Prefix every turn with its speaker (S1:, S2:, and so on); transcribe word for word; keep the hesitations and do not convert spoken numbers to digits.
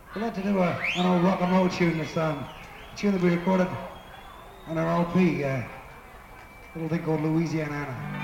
S1: We'd like to do a, an old rock and roll tune this time. A tune that we recorded on our L P, uh, a little thing called Louisiana.